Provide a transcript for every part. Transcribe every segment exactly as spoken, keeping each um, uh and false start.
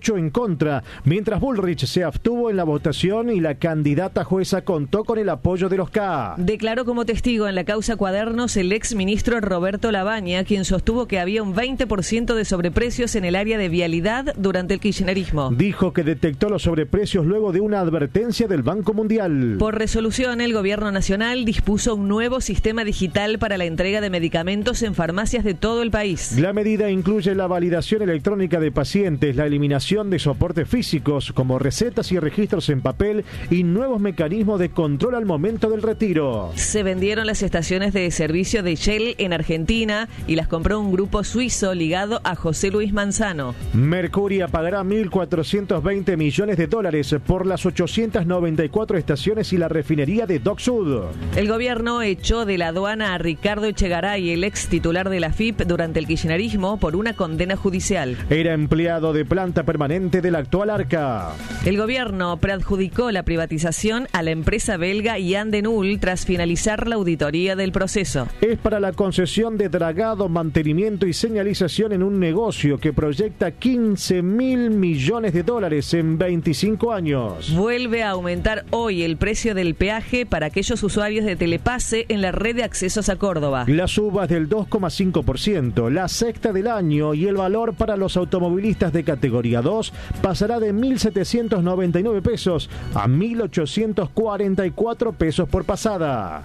en contra, mientras Bullrich se abstuvo en la votación y la candidata jueza contó con el apoyo de los K. Declaró como testigo en la causa Cuadernos el ex ministro Roberto Labaña, quien sostuvo que había un veinte por ciento de sobreprecios en el área de vialidad durante el kirchnerismo. Dijo que detectó los sobreprecios luego de una advertencia del Banco Mundial. Por resolución, el Gobierno Nacional dispuso un nuevo sistema digital para la entrega de medicamentos en farmacias de todo el país. La medida incluye la validación electrónica de pacientes, la eliminación de soportes físicos como recetas y registros en papel y nuevos mecanismos de control al momento del retiro. Se vendieron las estaciones de servicio de Shell en Argentina y las compró un grupo suizo ligado a José Luis Manzano. Mercuria pagará mil cuatrocientos veinte millones de dólares por las ochocientas noventa y cuatro estaciones y la refinería de Dock Sud. El gobierno echó de la aduana a Ricardo Echegaray, el ex titular de la F I P durante el kirchnerismo, por una condena judicial. Era empleado de planta permanente de la actual Arca. El gobierno preadjudicó la privatización a la empresa belga Yandenul tras finalizar la auditoría del proceso. Es para la concesión de dragado, mantenimiento y señalización en un negocio que proyecta quince mil millones de dólares en veinticinco años. Vuelve a aumentar hoy el precio del peaje para aquellos usuarios de Telepase en la red de accesos a Córdoba. La suba es del dos coma cinco por ciento, la sexta del año, y el valor para los automovilistas de categoría dos pasará de mil setecientos noventa y nueve pesos a mil ochocientos cuarenta y cuatro pesos por pasada.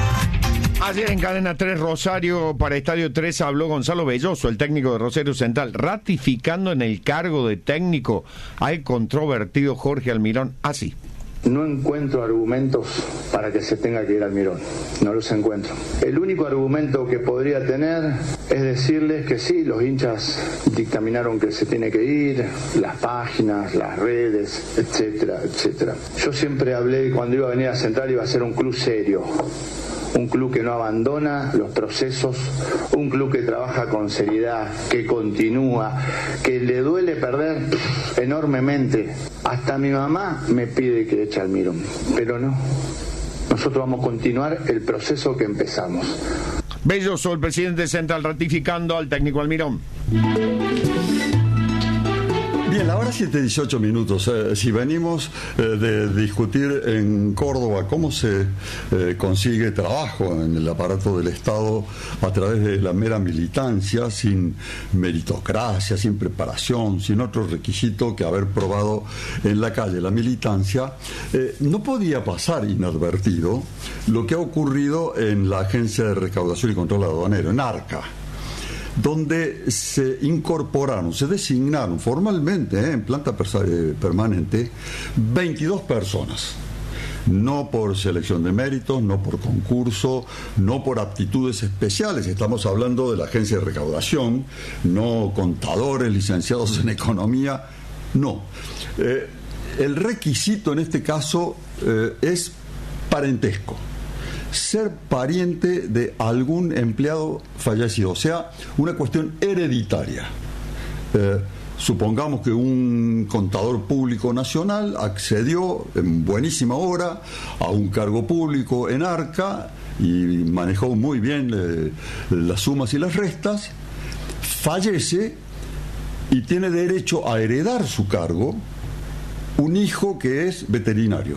Ayer en Cadena tres Rosario para Estadio tres habló Gonzalo Belloso, el técnico de Rosario Central, ratificando en el cargo de técnico al controvertido Jorge Almirón así. No encuentro argumentos para que se tenga que ir al Almirón, no los encuentro. El único argumento que podría tener es decirles que sí, los hinchas dictaminaron que se tiene que ir, las páginas, las redes, etcétera, etcétera. Yo siempre hablé cuando iba a venir a Central iba a ser un club serio, un club que no abandona los procesos, un club que trabaja con seriedad, que continúa, que le duele perder enormemente. Hasta mi mamá me pide que eche al Almirón, pero no. Nosotros vamos a continuar el proceso que empezamos. Belloso, el presidente central, ratificando al técnico Almirón. Bien, la hora siete dieciocho minutos. Eh, si venimos eh, de discutir en Córdoba cómo se eh, consigue trabajo en el aparato del Estado a través de la mera militancia, sin meritocracia, sin preparación, sin otro requisito que haber probado en la calle la militancia, eh, no podía pasar inadvertido lo que ha ocurrido en la Agencia de Recaudación y Control Aduanero, en ARCA, donde se incorporaron, se designaron formalmente eh, en planta eh, permanente veintidós personas, no por selección de méritos, no por concurso, no por aptitudes especiales. Estamos hablando de la Agencia de Recaudación, no contadores, licenciados en economía, no. Eh, el requisito en este caso eh, es parentesco. Ser pariente de algún empleado fallecido, o sea, una cuestión hereditaria. Eh, supongamos que un contador público nacional accedió en buenísima hora a un cargo público en ARCA y manejó muy bien eh, las sumas y las restas, fallece y tiene derecho a heredar su cargo un hijo que es veterinario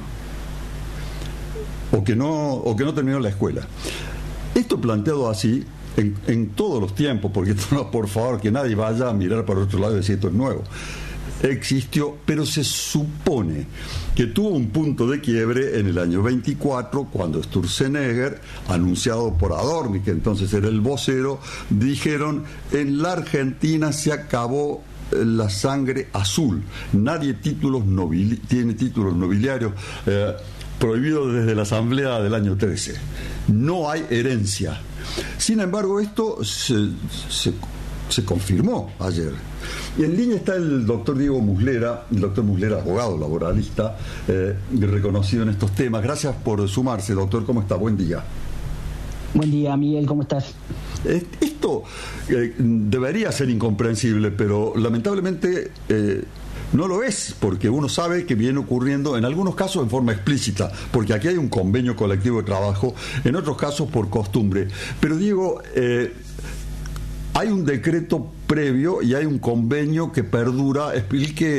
o que no o que no terminó la escuela. Esto planteado así en, en todos los tiempos, porque no, por favor, que nadie vaya a mirar para otro lado y decir esto es nuevo. Existió, pero se supone que tuvo un punto de quiebre en el año veinticuatro, cuando Sturzenegger, anunciado por Adorni, que entonces era el vocero, dijeron: en la Argentina se acabó la sangre azul, nadie títulos nobili- tiene títulos nobiliarios, eh, prohibido desde la Asamblea del año trece. No hay herencia. Sin embargo, esto se, se, se confirmó ayer. Y en línea está el doctor Diego Muslera, el doctor Muslera, abogado laboralista, eh, reconocido en estos temas. Gracias por sumarse, doctor. ¿Cómo está? Buen día. Buen día, Miguel. ¿Cómo estás? Esto eh, debería ser incomprensible, pero lamentablemente eh, no lo es, porque uno sabe que viene ocurriendo en algunos casos en forma explícita, porque aquí hay un convenio colectivo de trabajo, en otros casos por costumbre. Pero digo, eh, hay un decreto previo y hay un convenio que perdura. Explique